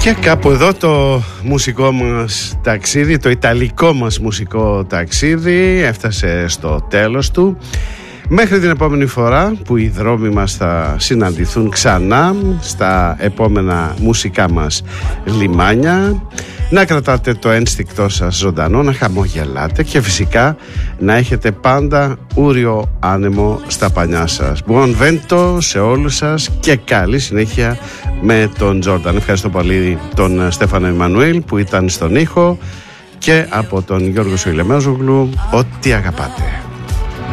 Και κάπου εδώ το μουσικό μας ταξίδι, το ιταλικό μας μουσικό ταξίδι έφτασε στο τέλος του. Μέχρι την επόμενη φορά που οι δρόμοι μας θα συναντηθούν ξανά στα επόμενα μουσικά μας λιμάνια, να κρατάτε το ένστικτό σας ζωντανό, να χαμογελάτε και φυσικά να έχετε πάντα ούριο άνεμο στα πανιά σας. Buon vento σε όλους σας και καλή συνέχεια με τον Τζόρνταν. Ευχαριστώ πολύ τον Στέφανο Εμμανουήλ που ήταν στον ήχο και από τον Γιώργο Σοηλεμέζογλου, ό,τι αγαπάτε.